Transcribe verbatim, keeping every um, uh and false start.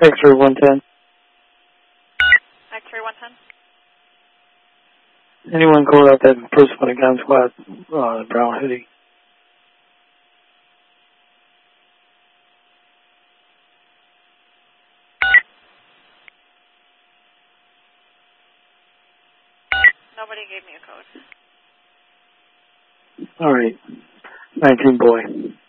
X-ray one ten. X-ray one ten. Anyone call out that person with a gun squad, uh, brown hoodie? Nobody gave me a code. All right. nineteen boy.